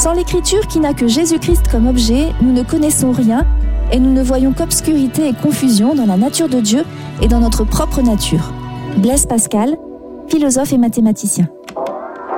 Sans l'Écriture qui n'a que Jésus-Christ comme objet, nous ne connaissons rien et nous ne voyons qu'obscurité et confusion dans la nature de Dieu et dans notre propre nature. Blaise Pascal, philosophe et mathématicien.